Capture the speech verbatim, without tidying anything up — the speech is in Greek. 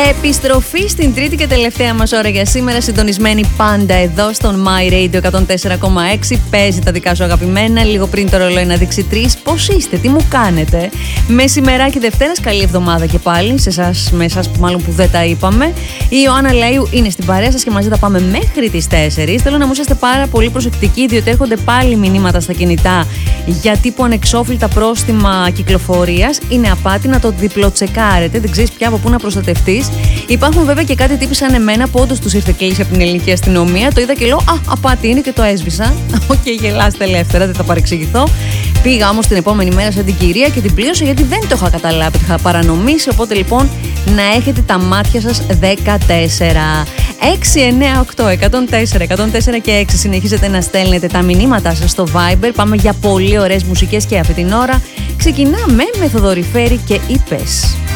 Επιστροφή στην τρίτη και τελευταία μας ώρα για σήμερα, συντονισμένη πάντα εδώ στον My Radio εκατόν τέσσερα κόμμα έξι. Παίζει τα δικά σου αγαπημένα, λίγο πριν το ρολόι να δείξει τρεις. Πώς είστε, τι μου κάνετε? Μεσημεράκι Δευτέρας, καλή εβδομάδα και πάλι σε εσάς, με εσάς που μάλλον που δεν τα είπαμε. Η Ιωάννα Λέιου είναι στην παρέα σας και μαζί θα πάμε μέχρι τις τέσσερις. Θέλω να μου είσαστε πάρα πολύ προσεκτικοί, διότι έρχονται πάλι μηνύματα στα κινητά για τύπου ανεξόφλητα πρόστιμα κυκλοφορίας. Είναι απάτη, να το διπλοτσεκάρετε, δεν ξέρεις πια από πού να προστατευτείς. Υπάρχουν βέβαια και κάτι τύποι σαν εμένα που όντως τους ήρθε κλίση από την ελληνική αστυνομία. Το είδα και λέω Α, απάτη είναι, και το έσβησα. Οκ, okay, γελάστε ελεύθερα, δεν θα παρεξηγηθώ. Πήγα όμως την επόμενη μέρα σαν την κυρία και την πλήρωσα γιατί δεν το είχα καταλάβει, το είχα παρανομήσει. Οπότε λοιπόν να έχετε τα μάτια σας δεκατέσσερα. έξι εννιά οκτώ εκατόν τέσσερα εκατόν τέσσερα και έξι. Συνεχίζετε να στέλνετε τα μηνύματά σας στο Viber. Πάμε για πολύ ωραίες μουσικές και αυτή την ώρα. Ξεκινάμε με Θοδωρή Φέρη και Είπες.